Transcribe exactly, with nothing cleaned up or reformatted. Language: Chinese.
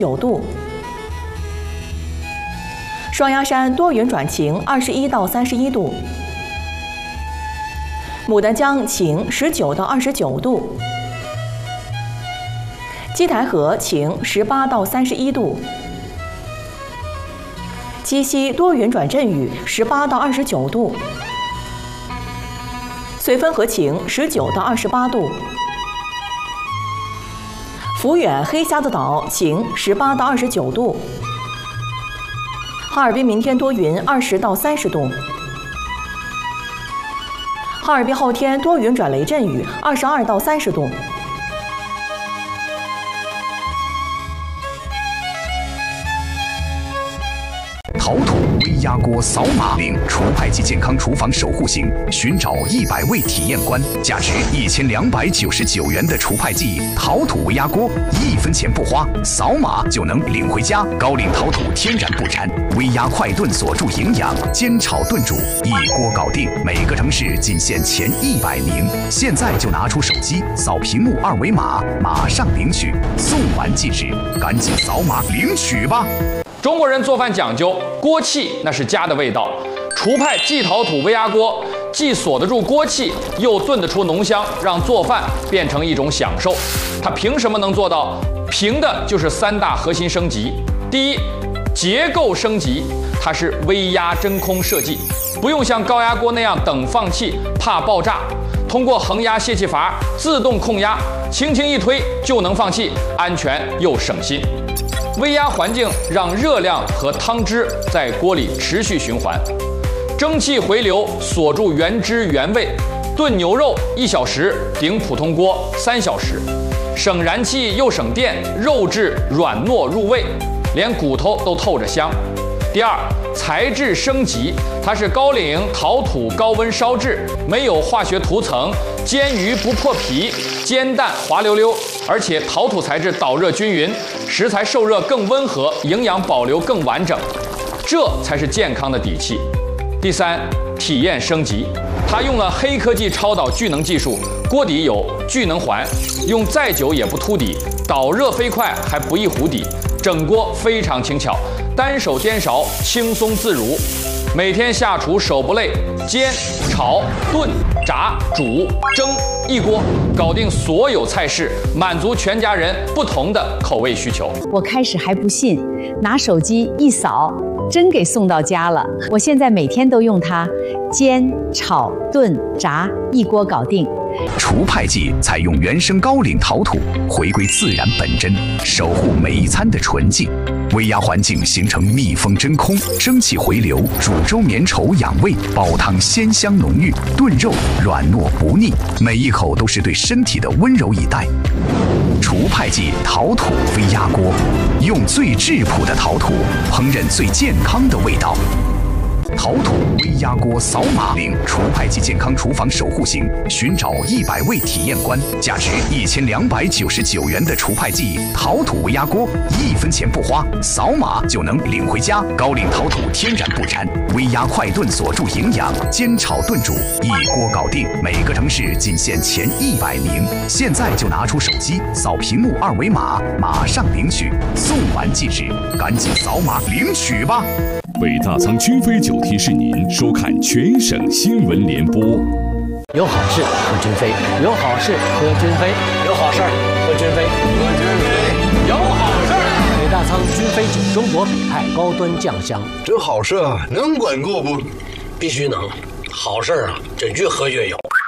九度。双鸭山多云转晴，二十一到三十一度。牡丹江晴，十九到二十九度。基台河晴，十八到三十一度。鸡西多云转阵雨，十八到二十九度。绥芬河晴，十九到二十八度。抚远黑瞎子岛晴，十八到二十九度。哈尔滨明天多云，二十到三十度。哈尔滨后天多云转雷阵雨，二十二到三十度。 陶土微压锅扫码领除派系健康厨房守护型，寻找一百位体验官，价值一千两百九十九元的除派系陶土微压锅，一分钱不花，扫码就能领回家。高岭陶土天然不粘，微压快炖锁住营养，煎炒炖煮一锅搞定。每个城市仅限前一百名，现在就拿出手机扫屏幕二维码，马上领取，送完即止，赶紧扫码领取吧。 中国人做饭讲究锅气，那是家的味道。厨派冀陶土微压锅既锁得住锅气，又炖得出浓香，让做饭变成一种享受。它凭什么能做到？凭的就是三大核心升级。第一，结构升级，它是微压真空设计，不用像高压锅那样等放气，怕爆炸。通过恒压泄气阀自动控压，轻轻一推就能放气，安全又省心。微压环境让热量和汤汁在锅里持续循环，蒸汽回流锁住原汁原味。炖牛肉一小时顶普通锅三小时，省燃气又省电，肉质软糯入味，连骨头都透着香。第二，材质升级，它是高岭陶土高温烧制，没有化学涂层，煎鱼不破皮，煎蛋滑溜溜，而且陶土材质导热均匀，食材受热更温和，营养保留更完整，这才是健康的底气。第三，体验升级，它用了黑科技超导聚能技术，锅底有聚能环，用再久也不凸底，导热飞快还不易糊底，整锅非常轻巧，单手颠勺轻松自如，每天下厨手不累，煎、炒、炖、炸、煮、蒸，一锅搞定所有菜式，满足全家人不同的口味需求。 我开始还不信，拿手机一扫，真给送到家了。我现在每天都用它，煎、炒、炖、炸，一锅搞定。 除派系采用原生高岭陶土，回归自然本真，守护每一餐的纯净。微压环境形成密封真空，蒸汽回流，煮粥绵稠养胃，煲汤鲜香浓郁，炖肉软糯不腻，每一口都是对身体的温柔以待。除派系陶土微压锅，用最质朴的陶土烹饪最健康的味道。陶土微压锅扫码领除派系健康厨房守护型，寻找一百位体验官，价值一千两百九十九元的除派系陶土微压锅，一分钱不花，扫码就能领回家。高岭陶土天然不粘，微压快炖锁住营养，煎炒炖煮一锅搞定。每个城市仅限前一百名，现在就拿出手机扫屏幕二维码，马上领取，送完即止，赶紧扫码领取吧。 北大仓君飞酒提示您收看全省新闻联播。 有好事喝君飞，有好事喝君飞，有好事喝君飞，喝君飞，有好事。北大仓君飞酒，中国北派高端酱香。 这好事啊，能管够不？ 必须能，好事啊，这越喝越有。